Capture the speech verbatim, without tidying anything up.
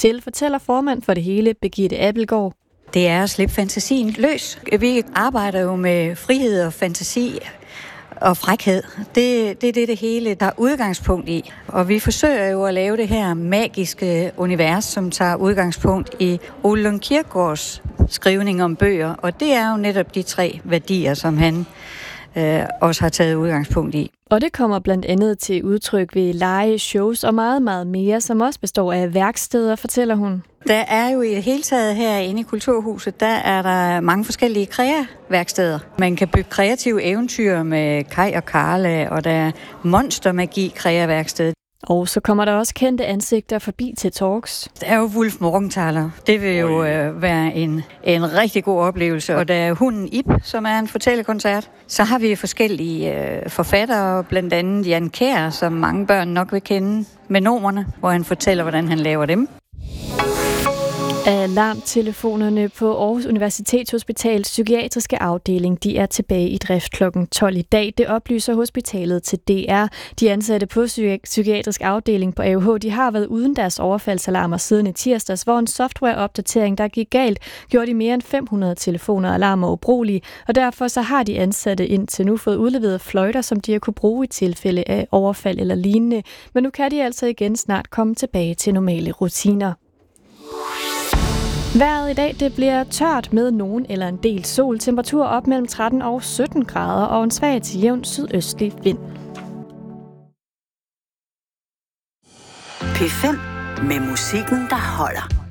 til, fortæller formand for det hele, Birgitte Appelgaard. Det er at slippe fantasien løs. Vi arbejder jo med frihed og fantasi og frækhed. Det, det er det, det hele, der er udgangspunkt i. Og vi forsøger jo at lave det her magiske univers, som tager udgangspunkt i Ole Lund Kirkegaards skrivning om bøger. Og det er jo netop de tre værdier, som han øh, også har taget udgangspunkt i. Og det kommer blandt andet til udtryk ved lege, shows og meget, meget mere, som også består af værksteder, fortæller hun. Der er jo i det hele taget herinde i Kulturhuset, der er der mange forskellige kreaværksteder. Man kan bygge kreative eventyr med Kai og Karla, og der er monstermagi kreaværksted. Og så kommer der også kendte ansigter forbi til talks. Der er jo Wulf Morgenthaler. Det vil jo øh, være en, en rigtig god oplevelse. Og der er hunden Ib, som er en fortællekoncert. Så har vi forskellige øh, forfattere, blandt andet Jan Kjær, som mange børn nok vil kende, med numrene, hvor han fortæller, hvordan han laver dem. Alarmtelefonerne på Aarhus Universitetshospitals psykiatriske afdeling, de er tilbage i drift klokken tolv i dag. Det oplyser hospitalet til D R. De ansatte på psykiatrisk afdeling på A U H, de har været uden deres overfaldsalarmer siden i tirsdags, hvor en softwareopdatering, der gik galt, gjorde de mere end fem hundrede telefoner og alarmer ubrugelige, og derfor så har de ansatte indtil nu fået udleveret fløjter, som de har kunne bruge i tilfælde af overfald eller lignende. Men nu kan de altså igen snart komme tilbage til normale rutiner. Vejret i dag, det bliver tørt med nogen eller en del sol. Temperatur op mellem tretten og sytten grader og en svag til jævn sydøstlig vind. P fem med musikken, der holder.